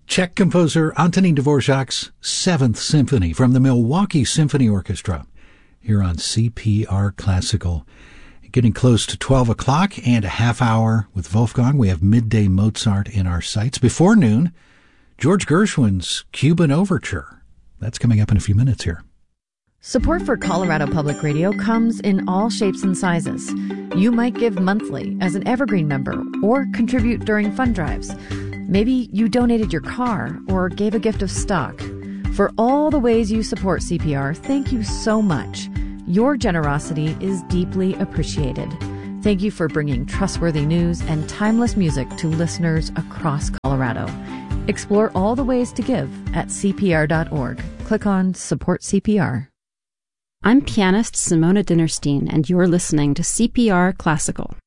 Czech composer Antonín Dvořák's Seventh Symphony from the Milwaukee Symphony Orchestra here on CPR Classical. Getting close to 12 o'clock and a half hour with Wolfgang. We have Midday Mozart in our sights. Before noon, George Gershwin's Cuban Overture. That's coming up in a few minutes here. Support for Colorado Public Radio comes in all shapes and sizes. You might give monthly as an Evergreen member or contribute during fund drives. Maybe you donated your car or gave a gift of stock. For all the ways you support CPR, thank you so much. Your generosity is deeply appreciated. Thank you for bringing trustworthy news and timeless music to listeners across Colorado. Explore all the ways to give at CPR.org. Click on Support CPR. I'm pianist Simona Dinnerstein, and you're listening to CPR Classical.